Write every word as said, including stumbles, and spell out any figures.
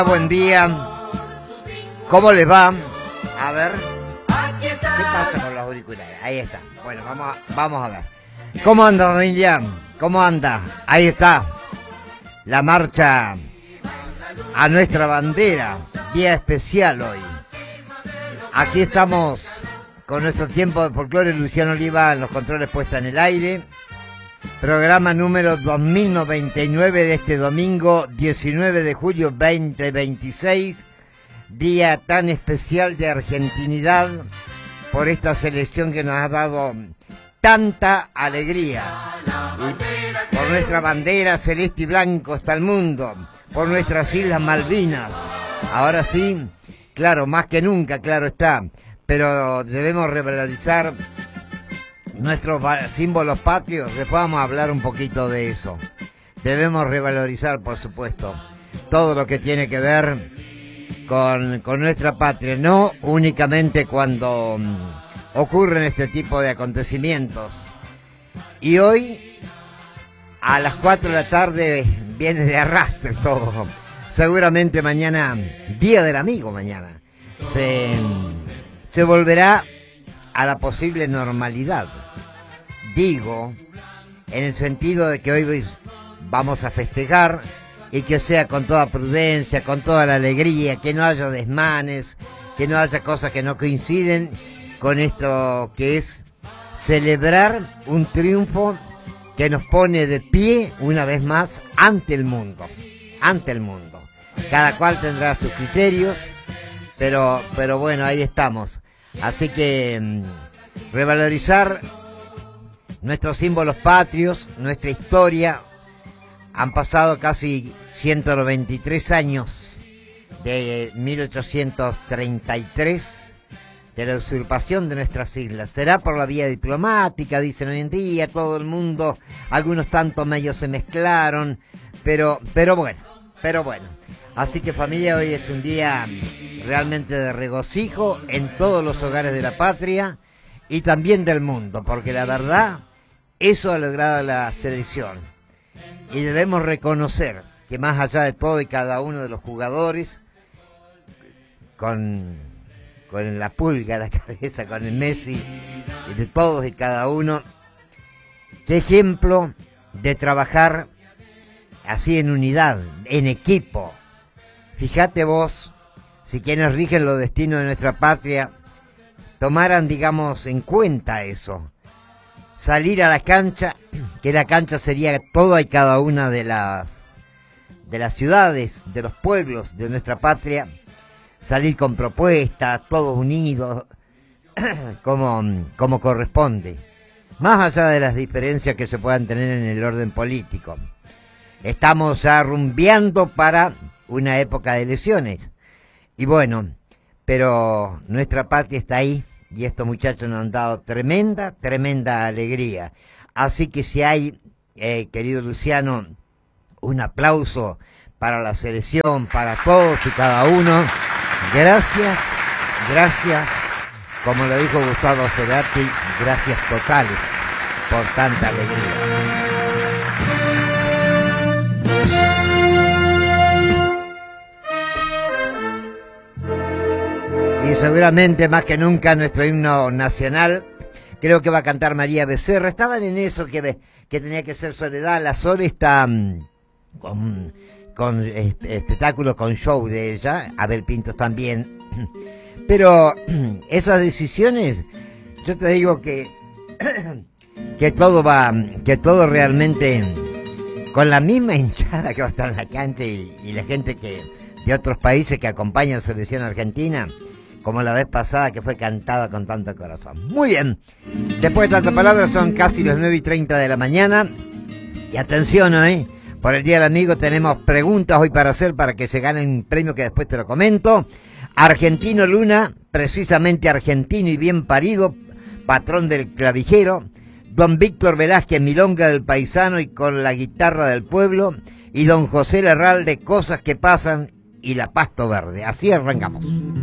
Buen día. ¿Cómo les va? A ver. ¿Qué pasa con los auriculares? Ahí está. Bueno, vamos a, vamos a ver. ¿Cómo anda, familia? ¿Cómo anda? Ahí está. La marcha a nuestra bandera. Día especial hoy. Aquí estamos con nuestro tiempo de folclore. Luciano Oliva en los controles, puesta en el aire. Programa número dos mil noventa y nueve de este domingo diecinueve de julio veinte veintiséis, día tan especial de argentinidad por esta selección que nos ha dado tanta alegría. Y por nuestra bandera celeste y blanco está el mundo, por nuestras Islas Malvinas. Ahora sí, claro, más que nunca, claro está, pero debemos revalorizar nuestros símbolos patrios. Después vamos a hablar un poquito de eso. Debemos revalorizar, por supuesto, todo lo que tiene que ver con, con nuestra patria, no únicamente cuando um, ocurren este tipo de acontecimientos. Y hoy, a las cuatro de la tarde, viene de arrastre todo. Seguramente mañana, Día del Amigo mañana, se, se volverá a la posible normalidad. Digo, en el sentido de que hoy vamos a festejar y que sea con toda prudencia, con toda la alegría, que no haya desmanes, que no haya cosas que no coinciden con esto que es celebrar un triunfo que nos pone de pie una vez más ante el mundo, ante el mundo. Cada cual tendrá sus criterios, pero, pero bueno, ahí estamos. Así que mmm, revalorizar nuestros símbolos patrios, nuestra historia. Han pasado casi ciento noventa y tres años de mil ochocientos treinta y tres, de la usurpación de nuestras islas. Será por la vía diplomática, dicen hoy en día, todo el mundo, algunos tantos medios se mezclaron, pero, pero bueno, pero bueno. Así que, familia, hoy es un día realmente de regocijo en todos los hogares de la patria y también del mundo, porque la verdad, eso ha logrado la selección. Y debemos reconocer que más allá de todo y cada uno de los jugadores, con, con la pulga en la cabeza, con el Messi, y de todos y cada uno, qué ejemplo de trabajar así en unidad, en equipo. Fíjate vos, si quienes rigen los destinos de nuestra patria tomaran, digamos, en cuenta eso. Salir a la cancha, que la cancha sería toda y cada una de las, de las ciudades, de los pueblos de nuestra patria. Salir con propuestas, todos unidos, como, como corresponde. Más allá de las diferencias que se puedan tener en el orden político. Estamos ya rumbeando para una época de elecciones. Y bueno, pero nuestra patria está ahí y estos muchachos nos han dado tremenda, tremenda alegría. Así que si hay, eh, querido Luciano, un aplauso para la selección, para todos y cada uno. Gracias, gracias, como lo dijo Gustavo Cerati, gracias totales por tanta alegría. Y seguramente más que nunca nuestro himno nacional, creo que va a cantar María Becerra. Estaban en eso que, que tenía que ser Soledad. La Sol está um, con, con este, espectáculo, con show de ella. Abel Pintos también. Pero esas decisiones, yo te digo que que todo va, que todo realmente con la misma hinchada que va a estar en la cancha y, y la gente que de otros países que acompaña a la selección argentina, como la vez pasada que fue cantada con tanto corazón. Muy bien, después de tantas palabras son casi las nueve y treinta de la mañana. Y atención, ¿eh? Por el Día del Amigo tenemos preguntas hoy para hacer para que se ganen un premio que después te lo comento. Argentino Luna, precisamente argentino y bien parido, patrón del clavijero. Don Víctor Velázquez, milonga del paisano y con la guitarra del pueblo. Y don José Larralde, cosas que pasan y la Pasto Verde. Así arrancamos.